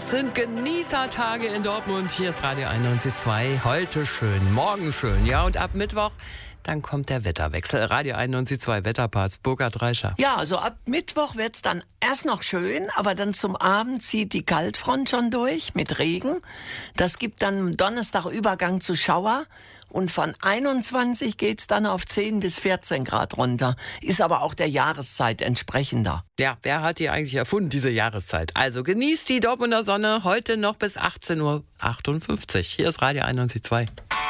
Es sind Genießertage in Dortmund. Hier ist Radio 91.2. Heute schön, morgen schön. Ja, und ab Mittwoch, dann kommt der Wetterwechsel. Radio 91.2 Wetterpass, Burkhard Reischer. Ja, also ab Mittwoch wird's dann erst noch schön, aber dann zum Abend zieht die Kaltfront schon durch mit Regen. Das gibt dann Donnerstag Übergang zu Schauer. Und von 21 geht's dann auf 10 bis 14 Grad runter. Ist aber auch der Jahreszeit entsprechender. Ja, wer hat die eigentlich erfunden, diese Jahreszeit? Also genießt die Dortmunder Sonne heute noch bis 18:58 Uhr. Hier ist Radio 91.2.